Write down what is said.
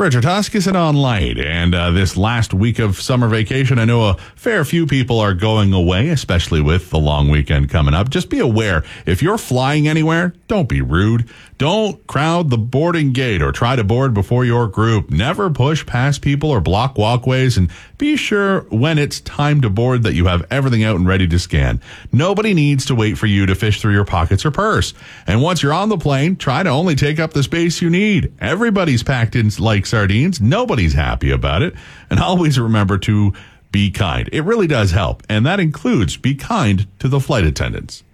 Richard Huskisson on Light. And this last week of summer vacation, I know a fair few people are going away, especially with the long weekend coming up. Just be aware, if you're flying anywhere, don't be rude. Don't crowd the boarding gate or try to board before your group. Never push past people or block walkways, and be sure when it's time to board that you have everything out and ready to scan. Nobody needs to wait for you to fish through your pockets or purse. And once you're on the plane, try to only take up the space you need. Everybody's packed in like sardines. Nobody's happy about it. And always remember to be kind. It really does help. And that includes be kind to the flight attendants.